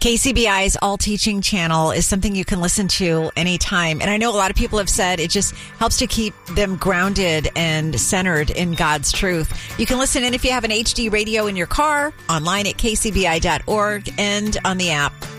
KCBI's All Teaching channel is something you can listen to anytime. And I know a lot of people have said it just helps to keep them grounded and centered in God's truth. You can listen in if you have an HD radio in your car, online at kcbi.org, and on the app.